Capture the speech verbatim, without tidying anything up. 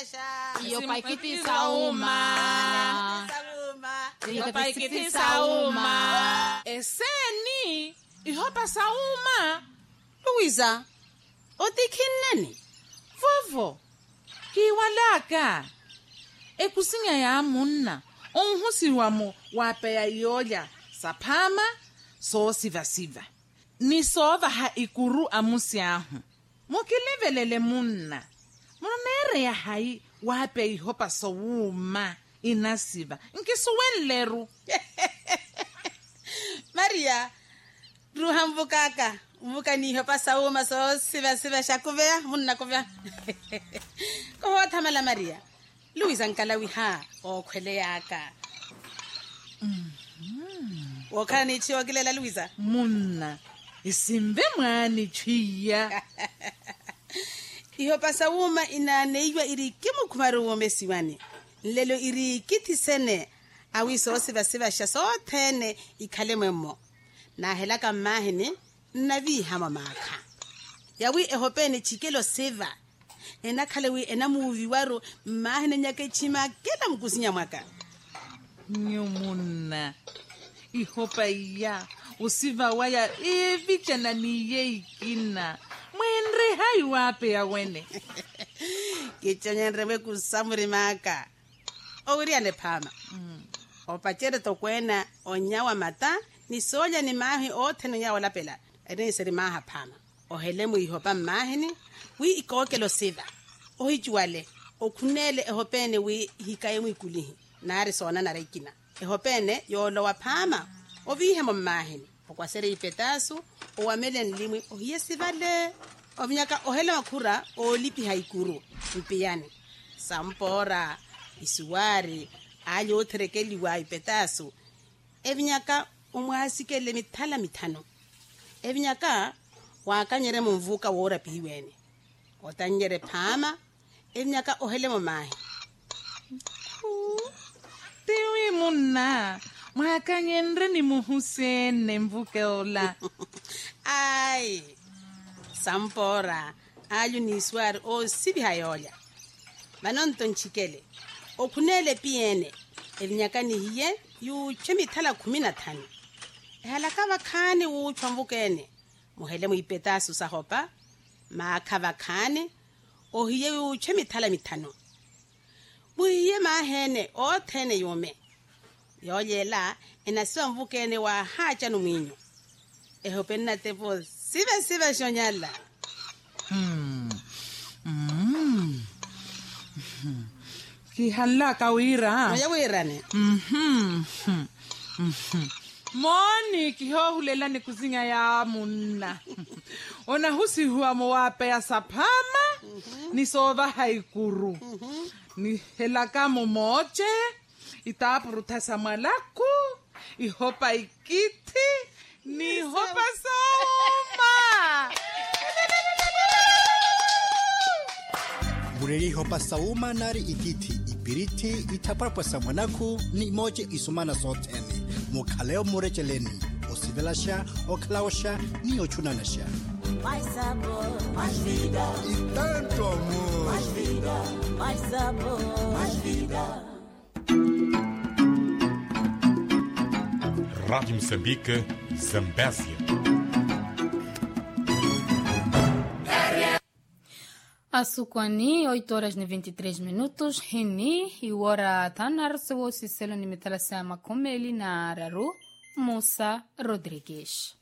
Iyo paikiti sauma. Iyo paikiti sauma. Eseni. Ihopa sauma. Luisa, otikineni. Vovo. Kiwalaka. Ekusinya ya munna. Onhusi wamo wapeya yoya. Sapama. So siva siva. Ni sova ha ikuru amusi ahu. Mokilevelele munna. Monere ya hai wape ihopa sowuma inasiva. Nkisuwen leru. Maria, ruha mbukaka. Mbuka ni ihopa sowuma so siva siva shakuvea munna kuvea. Koho tamala Maria. Luisa nkalawi ha o kwele yaka. Mm. Wakana ni chiwa kilela Luisa. Munna. Isimbe mwani chiya. Ihopa sawuma ina neiwa iri kimu kumaru wome siwani. Lelo iri kiti sene. Awi so siva siva shaso tene ikale mwemo. Na helaka mahini navi hama maka. Yawi ehope ni chikelo siva. Ena kalewi ena muvi waro mahini nyake chima kela mkusinya mwaka. Nyumuna. Ihopa iya. Usiva waya evicha na niye ikina. Mwenre hai wape ya wene. Kichonyenrewe kusamuri maka. Ouriane pama. Mm. Opachere tokwena onyawa mata. Ni soja ni mahi ote nunyawa lapela. Eri seri maha pama. Ohelemu ihopa mahini. Wi ikoke lo siva. Ohijuale. Okunele ehopene wi hikaye mwikulihi. Nari sona na reikina. Ehopene yolo wa pama. Ovihe momahini. Okwasere ipetasu. Owamele nlimwi. Ohiye vale. Ovinyaka ohele makura. Olipi haikuru. Mpiyani. Sampora. Isuwari. Ali oterekeli wa ipetasu. Evinyaka umwasikele mitala mitano. Evinyaka wakanyere mumvuka wora pihiweni. Otanyere pama. Evinyaka ohele momahi. Tiwi munna. Mwakanyendre ni muhusene mvuke ola. Ai. Sampora. Ayu ni swari o sibi hayoya. Manonton chikele. Okunele piene. Evinyaka ni hiye. Yu chemi tala kumina tani. Ehalaka wakane uu chwamvukene. Muhele muipetasu sahopa. Maaka wakane. Ohiye yu chemi tala mitano. Muhiye mahene o tene yume. Yoyela enasiwa mvukene wa hacha numinyo. Ehopena tepo sive sive shonyala. Hmm. Mm. Kihala kawira. Moja wirane. Mhm. Mhm. Moni kiho hulela ni kuzinga ya munna. Ona husi huwa mwape ya sapama. Mm-hmm. Ni sova haikuru. Mm-hmm. Ni helaka momoche. Itapruta samalaku. Ihopa ikiti. Ni hopa sauma. Bureri hopa sauma nari ikiti. Ipiriti itaparpa samanaku. Ni moche isumana soteni. Mukaleo murecheleni. Osivelasha, oklaosha, ni ochunanasha. Mais sabor, mais vida. E tanto amor. Mais vida, mais sabor, mais vida. Rádio Moçambique, Zambésia. Asukwani oito horas e vinte e três minutos. Hini iwora tanar sewo siselo ni metalasama komeli na Araru Musa Rodrigues.